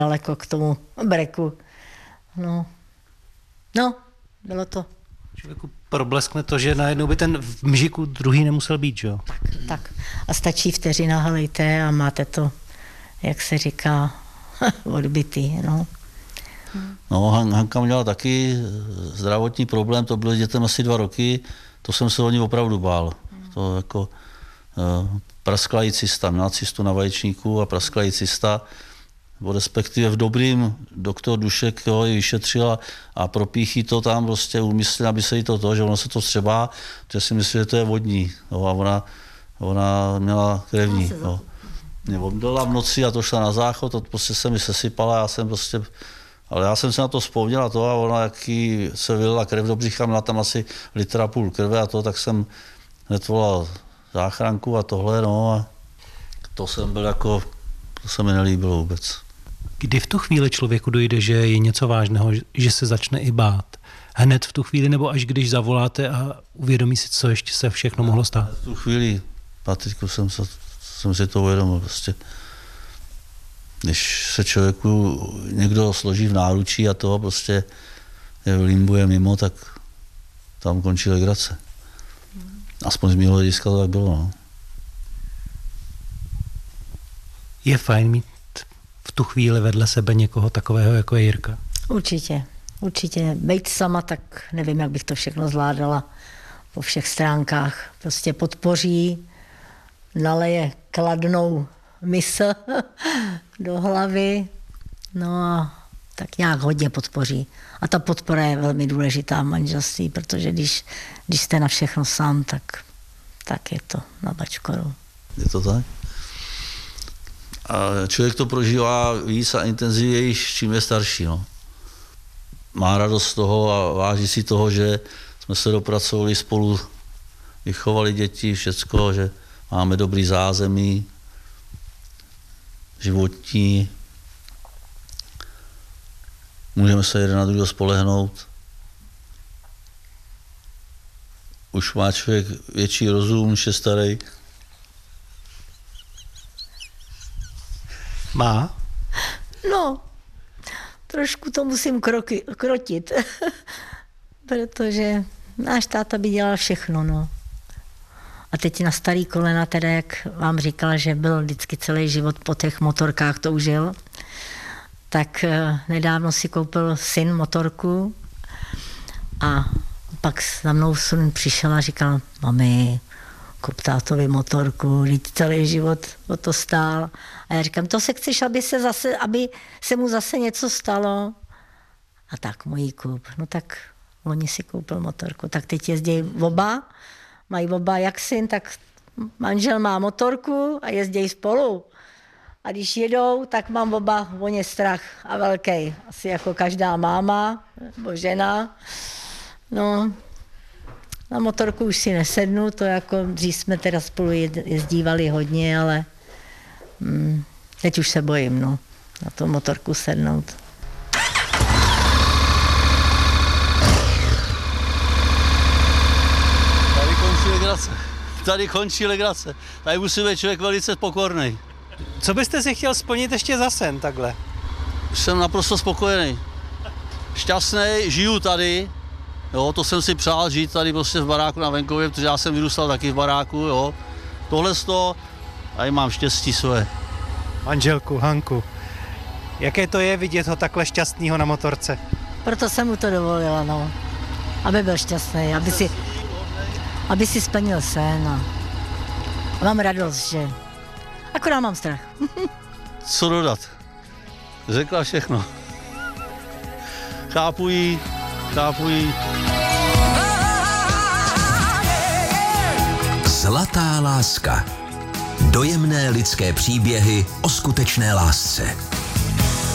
daleko k tomu breku. No, bylo to. Člověku probleskne to, že najednou by ten v mžiku druhý nemusel být, že jo? Tak. A stačí vteřina, halejte a máte to, jak se říká, odbytý, no. No, Hanka měla taky zdravotní problém, to bylo dětem asi 2 roky, to jsem se o ní opravdu bál. To jako prasklá cysta, měla cystu na vaječníku a prasklá cysta, respektive v dobrým doktor Dušek ji vyšetřil a propíchí to tam prostě úmyslně, aby se jí to, že ono se to vstřebá, že si myslí, že to je vodní. No, a ona měla krevní. No. Mě obdala v noci a to šla na záchod, to prostě se mi sesypala, ale já jsem se na to vzpomněl a ona, jaký se vylila krev do břicha, měla tam asi 1,5 litru krve a tak jsem hned volal záchranku a tohle, no a to se mi nelíbilo vůbec. Kdy v tu chvíli člověku dojde, že je něco vážného, že se začne i bát? Hned v tu chvíli, nebo až když zavoláte a uvědomí si, co ještě se všechno mohlo stát? V tu chvíli, Patriku, jsem si to uvědomil prostě. Když se člověku někdo složí v náručí a toho prostě limbuje mimo, tak tam končí legrace. Aspoň z mého hlediska to tak bylo, no. Je fajn mít v tu chvíli vedle sebe někoho takového, jako je Jirka? Určitě. Bejt sama, tak nevím, jak bych to všechno zvládala po všech stránkách. Prostě podpoří, naleje kladnou mysl do hlavy, no a tak nějak hodně podpoří. A ta podpora je velmi důležitá v manželství, protože když jste na všechno sám, tak je to na bačkoru. Je to tak? A člověk to prožívá víc a intenzivněji, čím je starší. No. Má radost z toho a váží si toho, že jsme se dopracovali spolu, vychovali děti, všecko, že máme dobrý zázemí, životní, můžeme se jeden na druhého spolehnout. Už má člověk větší rozum, než je starý. Má? No, trošku to musím krotit, protože náš táta by dělal všechno, no. A teď na starý kolena, teda jak vám říkala, že byl vždycky celý život po těch motorkách toužil, tak nedávno si koupil syn motorku a pak za mnou syn přišel a říkal, mami, kup tátovi motorku, vždyť celý život o to stál. A já říkám, to se chceš, aby se mu zase něco stalo? A tak můj kup. No tak oni si koupil motorku. Tak teď jezdí oba, mají oba jak syn, tak manžel má motorku a jezdí spolu. A když jedou, tak mám oba o ně strach a velký. Asi jako každá máma nebo žena. No, na motorku už si nesednu, to jako dřív jsme teda spolu jezdívali hodně, ale teď už se bojím, no, na tu motorku sednout. Tady končí legrace. Tady musí být člověk velice pokorný. Co byste si chtěl splnit ještě za sen takhle? Jsem naprosto spokojený. Šťastný, žiju tady. Jo, to jsem si přál žít tady prostě v baráku na venkově, protože já jsem vyrůstal taky v baráku, jo. Tohle z toho, tady mám štěstí své. Manželku, Hanku, jaké to je vidět ho takhle šťastného na motorce? Proto jsem mu to dovolila, no. Aby byl šťastný, aby si splnil sen a mám radost, že akorát mám strach. Co dodat? Řekla všechno. Chápu jí. Zlatá láska. Dojemné lidské příběhy o skutečné lásce.